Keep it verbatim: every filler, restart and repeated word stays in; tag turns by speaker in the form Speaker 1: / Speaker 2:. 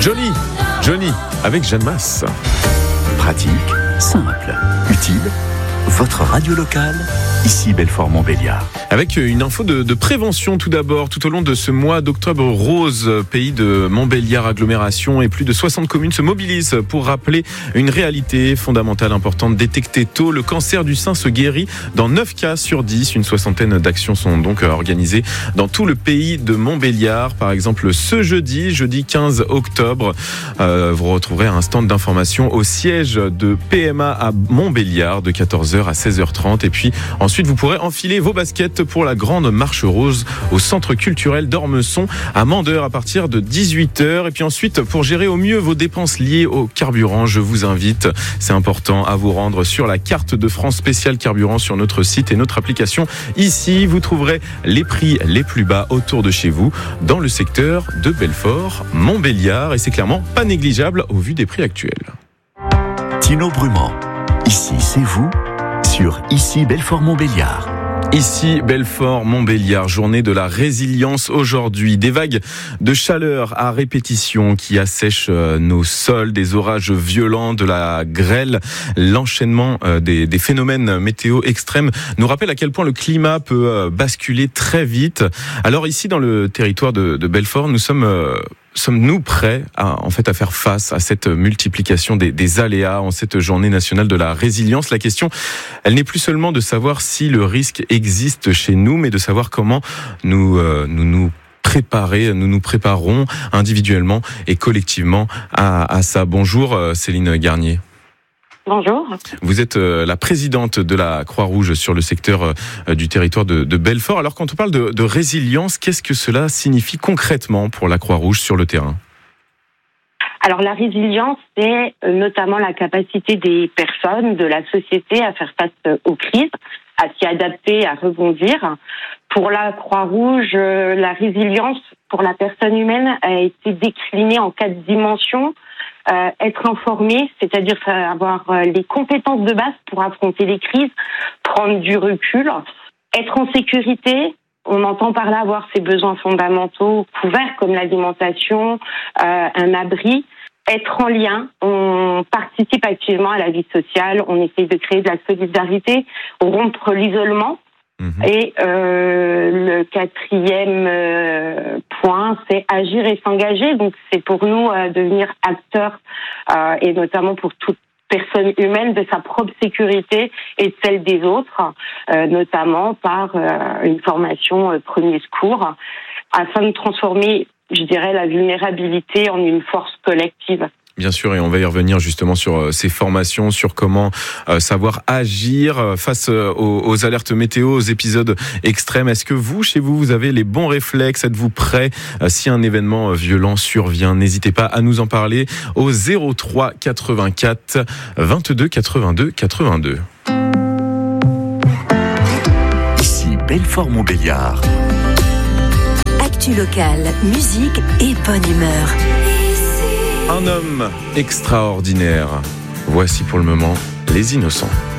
Speaker 1: Joli, Johnny, avec Jeanne Masse.
Speaker 2: Pratique, simple, utile. Votre radio locale, ici Belfort-Montbéliard.
Speaker 1: Avec une info de, de prévention tout d'abord, tout au long de ce mois d'octobre rose, pays de Montbéliard agglomération et plus de soixante communes se mobilisent pour rappeler une réalité fondamentale importante. Détecter tôt, le cancer du sein se guérit dans neuf cas sur dix. Une soixantaine d'actions sont donc organisées dans tout le pays de Montbéliard. Par exemple, ce jeudi, jeudi quinze octobre, euh, vous retrouverez un stand d'information au siège de P M A à Montbéliard de quatorze heures à seize heures trente. Et puis ensuite, vous pourrez enfiler vos baskets pour la grande marche rose au centre culturel d'Ormesson à Mandeur à partir de dix-huit heures. Et puis ensuite, pour gérer au mieux vos dépenses liées au carburant, je vous invite, c'est important, à vous rendre sur la carte de France spéciale carburant sur notre site et notre application. Ici, vous trouverez les prix les plus bas autour de chez vous dans le secteur de Belfort-Montbéliard. Et c'est clairement pas négligeable au vu des prix actuels.
Speaker 2: Tino Brumand, ici c'est vous sur Ici Belfort-Montbéliard.
Speaker 1: Ici, Belfort-Montbéliard, journée de la résilience aujourd'hui. Des vagues de chaleur à répétition qui assèchent nos sols, des orages violents, de la grêle. L'enchaînement des, des phénomènes météo extrêmes nous rappelle à quel point le climat peut basculer très vite. Alors ici, dans le territoire de, de Belfort, nous sommes... Sommes-nous prêts à, en fait, à faire face à cette multiplication des, des aléas en cette journée nationale de la résilience? La question, elle n'est plus seulement de savoir si le risque existe chez nous, mais de savoir comment nous euh, nous, nous préparer, nous nous préparons individuellement et collectivement à, à ça. Bonjour Céline Garnier.
Speaker 3: Bonjour.
Speaker 1: Vous êtes la présidente de la Croix-Rouge sur le secteur du territoire de, de Belfort. Alors quand on parle de, de résilience, qu'est-ce que cela signifie concrètement pour la Croix-Rouge sur le terrain?
Speaker 3: Alors la résilience, c'est notamment la capacité des personnes, de la société à faire face aux crises, à s'y adapter, à rebondir. Pour la Croix-Rouge, la résilience pour la personne humaine a été déclinée en quatre dimensions. Euh, être informé, c'est-à-dire avoir les compétences de base pour affronter les crises, prendre du recul, être en sécurité. On entend par là avoir ses besoins fondamentaux couverts comme l'alimentation, euh, un abri. Être en lien, on participe activement à la vie sociale, on essaye de créer de la solidarité, rompre l'isolement. Mmh. Et euh, le quatrième euh, point, c'est agir et s'engager. Donc c'est pour nous euh, devenir acteurs euh, et notamment pour toute personne humaine de sa propre sécurité et de celle des autres, euh, notamment par euh, une formation euh, premier secours, afin de transformer, je dirais, la vulnérabilité en une force collective.
Speaker 1: Bien sûr, et on va y revenir justement sur ces formations, sur comment euh, savoir agir face aux, aux alertes météo, aux épisodes extrêmes. Est-ce que vous, chez vous, vous avez les bons réflexes? Êtes-vous prêt euh, si un événement violent survient? N'hésitez pas à nous en parler au zéro trois quatre-vingt-quatre vingt-deux quatre-vingt-deux quatre-vingt-deux.
Speaker 2: Ici Belfort-Montbéliard.
Speaker 4: Actu locale, musique et bonne humeur.
Speaker 1: Un homme extraordinaire. Voici pour le moment Les Innocents.